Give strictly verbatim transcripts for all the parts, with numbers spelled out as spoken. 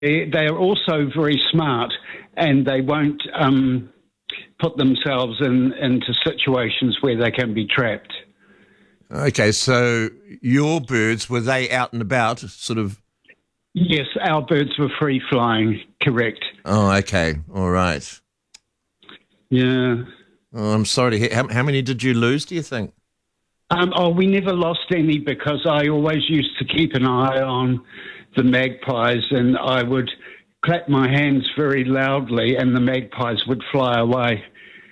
They, they are also very smart, and they won't um, put themselves in into situations where they can be trapped. Okay, so your birds, were they out and about, sort of? Yes, our birds were free flying, correct. Oh, okay, all right. Yeah. Oh, I'm sorry to hear. How, how many did you lose, do you think? Um, oh, we never lost any because I always used to keep an eye on the magpies, and I would clap my hands very loudly and the magpies would fly away.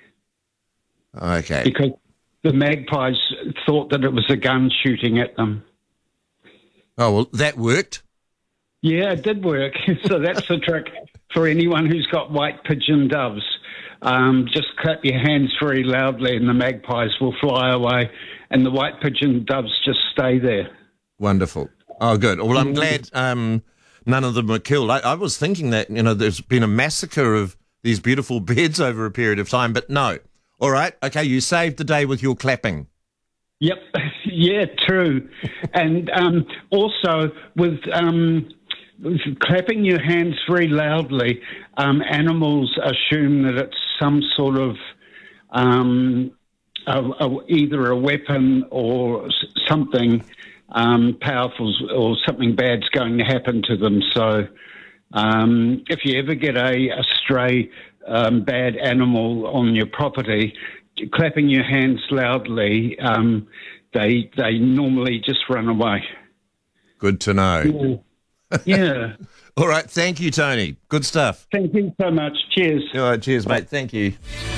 Okay. Because the magpies thought that it was a gun shooting at them. Oh, well, that worked. Yeah, it did work. So that's the trick for anyone who's got white pigeon doves. Um, just clap your hands very loudly and the magpies will fly away and the white pigeon doves just stay there. Wonderful. Oh, good. Well, I'm glad um, none of them were killed. I, I was thinking that, you know, there's been a massacre of these beautiful birds over a period of time, but no. All right. Okay, you saved the day with your clapping. Yep. Yeah, true. And um, also with... Um, clapping your hands very loudly, um, animals assume that it's some sort of um, a, a, either a weapon or something um, powerful or something bad's going to happen to them. So um, if you ever get a, a stray um, bad animal on your property, clapping your hands loudly, um, they they normally just run away. Good to know. Yeah. Yeah. All right. Thank you, Tony. Good stuff. Thank you so much. Cheers. All right. Cheers, mate. Thank you.